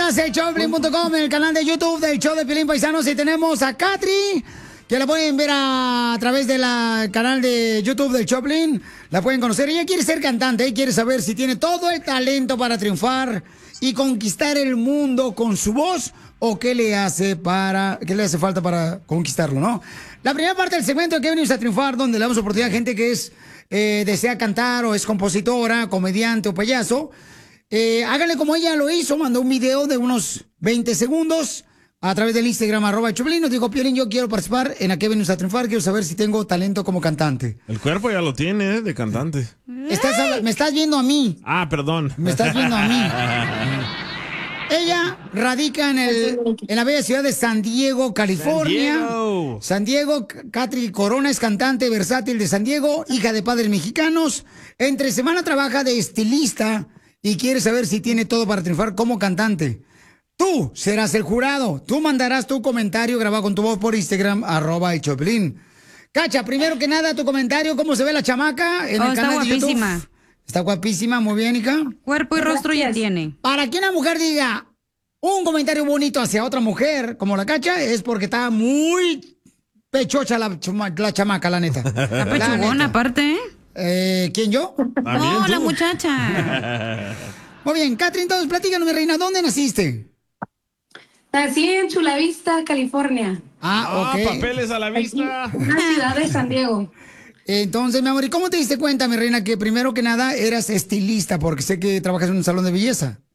más, elshowdepiolín.com, en el canal de YouTube del Show de Piolín, paisanos. Y tenemos a Katri, que la pueden ver a través del canal de YouTube del Choplin. La pueden conocer. Ella quiere ser cantante y quiere saber si tiene todo el talento para triunfar y conquistar el mundo con su voz o qué le hace falta para conquistarlo, ¿no? La primera parte del segmento de que venimos a triunfar, donde le damos oportunidad a gente que desea cantar o es compositora, comediante o payaso. Háganle como ella lo hizo, mandó un video de unos 20 segundos a través del Instagram, @Choplin. Nos dijo: Piolín, yo quiero participar en A qué venimos a triunfar, quiero saber si tengo talento como cantante. El cuerpo ya lo tiene, de cantante. Me estás viendo a mí. Ah, perdón. Me estás viendo a mí. Ella radica en la bella ciudad de San Diego, California. San Diego. Katri Corona es cantante versátil de San Diego, hija de padres mexicanos. Entre semana trabaja de estilista y quiere saber si tiene todo para triunfar como cantante. Tú serás el jurado. Tú mandarás tu comentario grabado con tu voz por Instagram, @elchoplin. Cacha, primero que nada, tu comentario, ¿cómo se ve la chamaca en el canal de YouTube? Está guapísima. Está guapísima, muy bien, hija. Cuerpo y rostro ya tiene. Para que una mujer diga un comentario bonito hacia otra mujer, como la Cacha, es porque está muy pechocha la chamaca, la neta. Está pechugona, aparte, ¿Quién, yo? No, la muchacha. Muy bien, Katri, entonces platícanos, mi reina, ¿dónde naciste? Nací en Chula Vista, California. Ok. Papeles a la vista. Una ciudad de San Diego. Entonces, mi amor, ¿y cómo te diste cuenta, mi reina, que primero que nada eras estilista? Porque sé que trabajas en un salón de belleza.